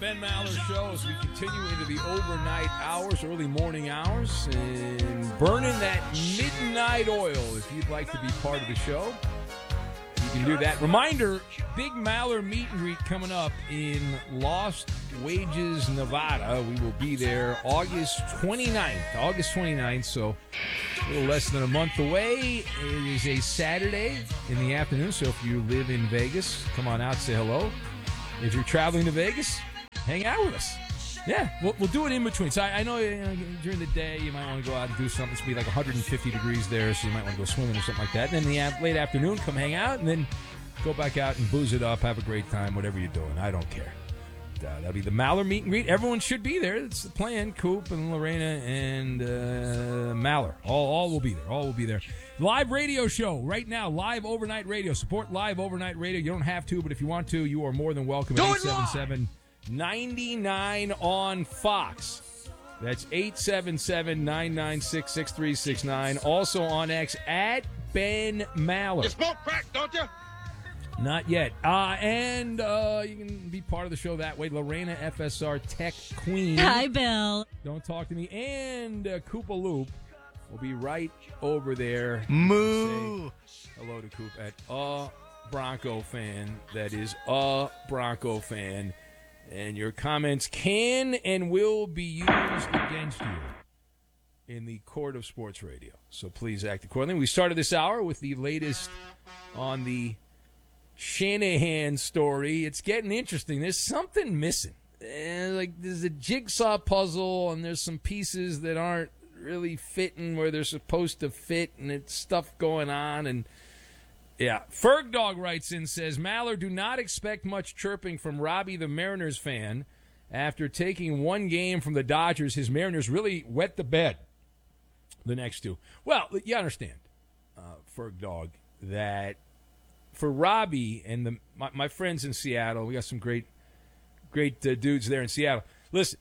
Ben Maller Show as we continue into the overnight hours, early morning hours, and burning that midnight oil. If you'd like to be part of the show, you can do that. Reminder, big Maller meet and greet coming up in Lost Wages, Nevada. We will be there August 29th, so a little less than a month away. It is a Saturday in the afternoon, so if you live in Vegas, come on out, say hello. If you're traveling to Vegas, hang out with us. Yeah, we'll do it in between. So I know, during the day you might want to go out and do something. It's be like 150 degrees there, so you might want to go swimming or something like that. And then in the late afternoon, come hang out, and then go back out and booze it up, have a great time, whatever you're doing. I don't care. That'll be the Maller meet and greet. Everyone should be there. It's the plan. Coop and Lorena and Maller. All will be there. All will be there. Live radio show right now. Live overnight radio. Support live overnight radio. You don't have to, but if you want to, you are more than welcome. At 877-99 on Fox. That's 877-996-6369. Also on X at Ben Maller. You smoke crack, don't you? Not yet. And you can be part of the show that way. Lorena, FSR Tech Queen. Hi, Bill. Don't talk to me. And Koopa Loop will be right over there. Moo. Say hello to Coop at Bronco fan. That is a Bronco fan. And your comments can and will be used against you in the court of sports radio. So please act accordingly. We started this hour with the latest on the Shanahan story. It's getting interesting. There's something missing. There's a jigsaw puzzle, and there's some pieces that aren't really fitting where they're supposed to fit, and it's stuff going on. And yeah, Ferg Dog writes in, says, Maller, do not expect much chirping from Robbie, the Mariners fan. After taking one game from the Dodgers, his Mariners really wet the bed the next two. Well, you understand, Ferg Dog, that for Robbie and my friends in Seattle, we got some great dudes there in Seattle. Listen,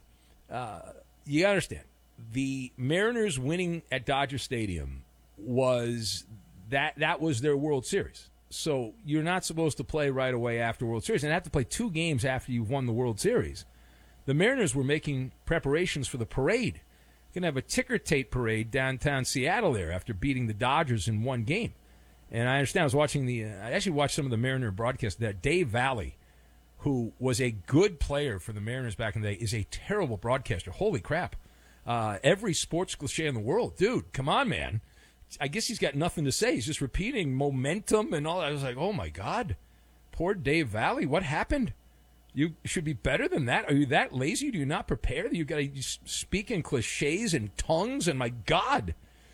you understand, the Mariners winning at Dodger Stadium was that was their World Series. So you're not supposed to play right away after World Series, and have to play 2 games after you've won the World Series. The Mariners were making preparations for the parade. Going to have a ticker tape parade downtown Seattle there after beating the Dodgers in 1 game. And I understand. I actually watched some of the Mariner broadcasts. That Dave Valley, who was a good player for the Mariners back in the day, is a terrible broadcaster. Holy crap. Every sports cliche in the world. Dude, come on, man. I guess he's got nothing to say. He's just repeating momentum and all that. I was like, oh, my God. Poor Dave Valley. What happened? You should be better than that. Are you that lazy? Do you not prepare? You got to speak in cliches and tongues? And my God.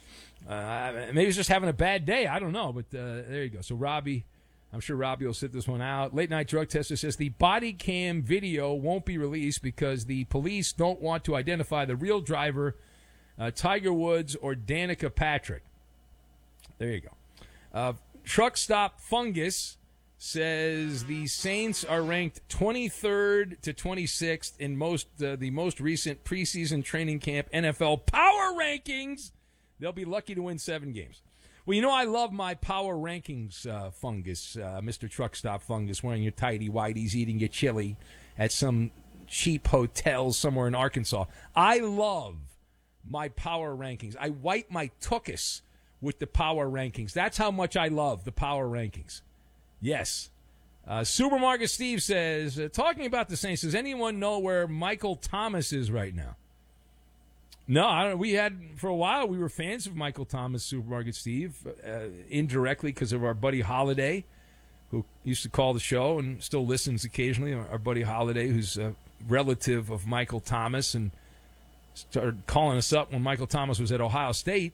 Maybe he's just having a bad day. I don't know, but there you go. So Robbie, I'm sure Robbie will sit this one out. Late Night Drug Tester says the body cam video won't be released because the police don't want to identify the real driver, Tiger Woods or Danica Patrick. There you go. Truck Stop Fungus says the Saints are ranked 23rd to 26th in the most recent preseason training camp NFL power rankings. They'll be lucky to win 7 games. Well, I love my power rankings, Fungus, Mr. Truck Stop Fungus, wearing your tighty whities, eating your chili at some cheap hotel somewhere in Arkansas. I love my power rankings. I wipe my tuchus with the power rankings. That's how much I love the power rankings. Yes. Supermarket Steve says, talking about the Saints, does anyone know where Michael Thomas is right now? No, I don't. We had, for a while, we were fans of Michael Thomas, Supermarket Steve, indirectly because of our buddy Holiday, who used to call the show and still listens occasionally. Our buddy Holiday, who's a relative of Michael Thomas, and started calling us up when Michael Thomas was at Ohio State.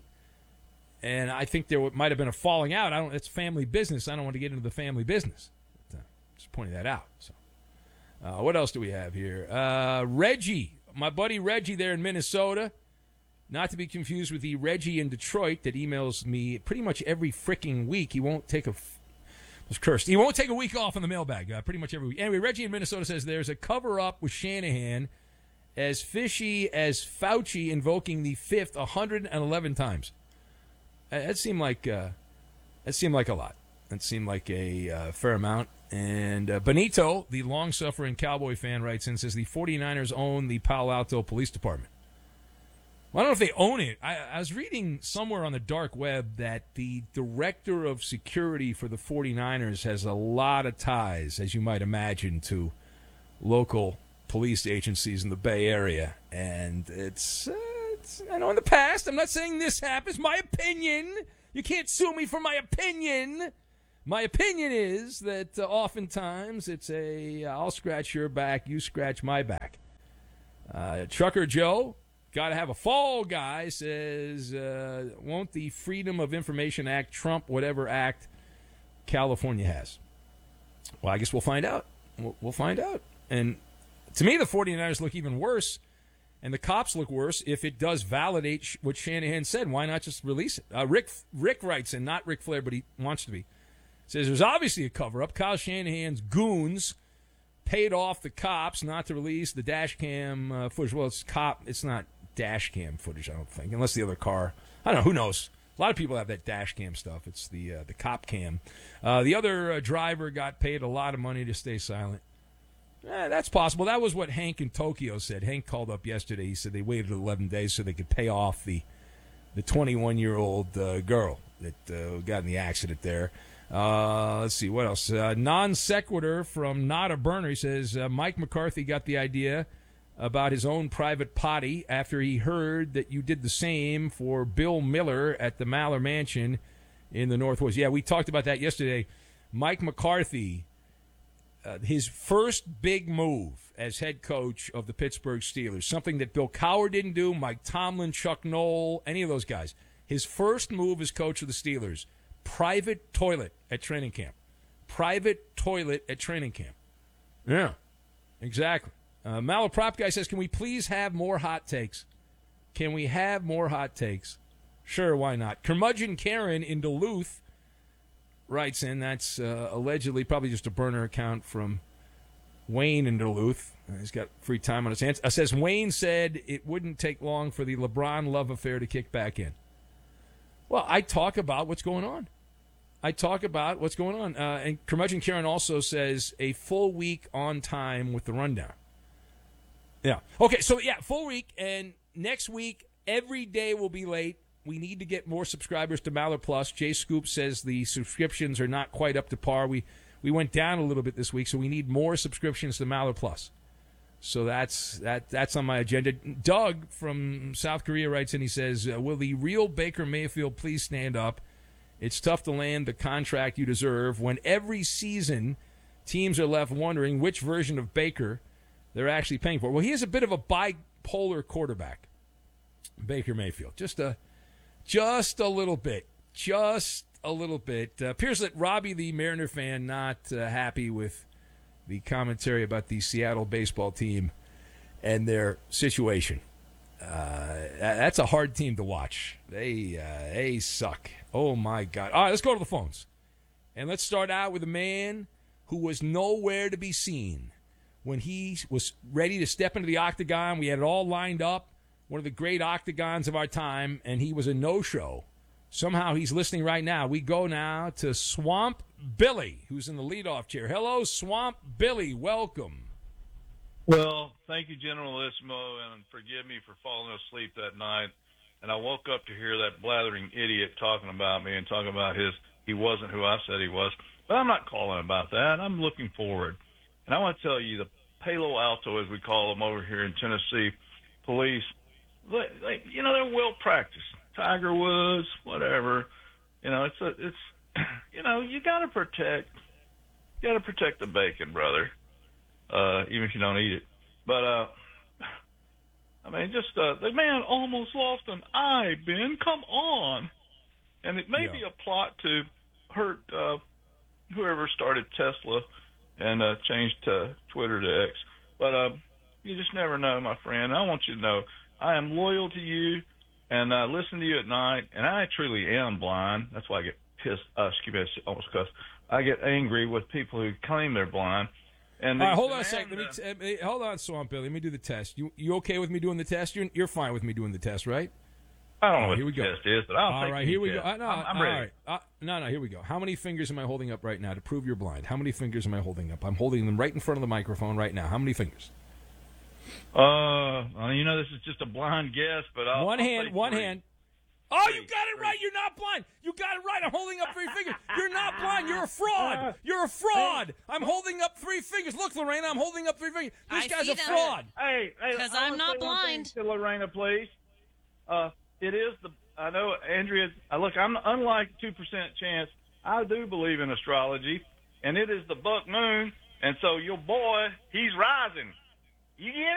And I think there might have been a falling out. It's family business. I don't want to get into the family business. But, just pointing that out. So, what else do we have here? Reggie, my buddy Reggie there in Minnesota. Not to be confused with the Reggie in Detroit that emails me pretty much every freaking week. He won't take was cursed. He won't take a week off in the mailbag pretty much every week. Anyway, Reggie in Minnesota says there's a cover-up with Shanahan as fishy as Fauci invoking the fifth 111 times. That seemed like a lot. That seemed like a fair amount. And Benito, the long-suffering Cowboy fan, writes in, says the 49ers own the Palo Alto Police Department. Well, I don't know if they own it. I was reading somewhere on the dark web that the director of security for the 49ers has a lot of ties, as you might imagine, to local police agencies in the Bay Area. And it's I know in the past, I'm not saying this happens, my opinion. You can't sue me for my opinion. My opinion is that oftentimes it's I'll scratch your back, you scratch my back. Trucker Joe, got to have a fall guy, says, won't the Freedom of Information Act trump whatever act California has? Well, I guess we'll find out. We'll find out. And to me, the 49ers look even worse, and the cops look worse if it does validate what Shanahan said. Why not just release it? Rick writes in, not Ric Flair, but he wants to be. Says there's obviously a cover-up. Kyle Shanahan's goons paid off the cops not to release the dash cam footage. Well, it's not dash cam footage, I don't think, unless the other car. I don't know. Who knows? A lot of people have that dash cam stuff. It's the cop cam. The other driver got paid a lot of money to stay silent. That's possible. That was what Hank in Tokyo said. Hank called up yesterday. He said they waited 11 days so they could pay off the 21-year-old girl that got in the accident there. Let's see, what else? Non sequitur from Not a Burner. He says, Mike McCarthy got the idea about his own private potty after he heard that you did the same for Bill Miller at the Maller Mansion in the Northwest. Yeah, we talked about that yesterday. Mike McCarthy, his first big move as head coach of the Pittsburgh Steelers, something that Bill Cowher didn't do, Mike Tomlin, Chuck Noll, any of those guys. His first move as coach of the Steelers, private toilet at training camp. Private toilet at training camp. Yeah, exactly. Malaprop guy says, can we please have more hot takes? Can we have more hot takes? Sure, why not? Curmudgeon Karen in Duluth writes in, that's allegedly probably just a burner account from Wayne in Duluth. He's got free time on his hands. Says, Wayne said it wouldn't take long for the LeBron love affair to kick back in. Well, I talk about what's going on. And Curmudgeon Karen also says a full week on time with the rundown. Yeah. Okay, so, full week. And next week, every day will be late. We need to get more subscribers to Maller Plus. Jay Scoop says the subscriptions are not quite up to par. We went down a little bit this week, so we need more subscriptions to Maller Plus. So that's on my agenda. Doug from South Korea writes in, he says, will the real Baker Mayfield please stand up? It's tough to land the contract you deserve when every season teams are left wondering which version of Baker they're actually paying for. Well, he is a bit of a bipolar quarterback, Baker Mayfield. Just a little bit. Appears that Robbie, the Mariner fan, not happy with the commentary about the Seattle baseball team and their situation. That's a hard team to watch. They suck. Oh, my God. All right, let's go to the phones. And let's start out with a man who was nowhere to be seen when he was ready to step into the octagon. We had it all lined up, one of the great octagons of our time, and he was a no-show. Somehow he's listening right now. We go now to Swamp Billy, who's in the leadoff chair. Hello, Swamp Billy. Welcome. Well, thank you, Generalissimo, and forgive me for falling asleep that night. And I woke up to hear that blathering idiot talking about me and talking about he wasn't who I said he was. But I'm not calling about that. I'm looking forward. And I want to tell you, the Palo Alto, as we call them over here in Tennessee, police, they're well practiced. Tiger Woods, whatever. It's you got to protect the bacon, brother. Even if you don't eat it. But, the man almost lost an eye, Ben. Come on. And it may be a plot to hurt whoever started Tesla and changed Twitter to X. But you just never know, my friend. I want you to know I am loyal to you and listen to you at night. And I truly am blind. That's why I get pissed. Excuse me, I almost cussed. I get angry with people who claim they're blind. And all right, hold on a second. Hold on, Swamp Billy. Let me do the test. You okay with me doing the test? You're fine with me doing the test, right? I don't know what here we the go. test is, but I'll All take right, any here we test. go. No, I'm all ready. right. No, here we go. How many fingers am I holding up right now to prove you're blind? How many fingers am I holding up? I'm holding them right in front of the microphone right now. How many fingers? This is just a blind guess, but I'll say One three. hand. Oh, you Three. got it right. You're not blind. You got it right. I'm holding up 3 fingers. You're not blind. You're a fraud. You're a fraud. I'm holding up 3 fingers. Look, Lorena, I'm holding up 3 fingers. This I guy's see a that. fraud. Hey, 'Cause I I'm wanna not say one thing blind. to Lorena, please. It is I know, Andrea, look, I'm unlike 2% chance. I do believe in astrology, and it is the buck moon, and so your boy, he's rising. You get it?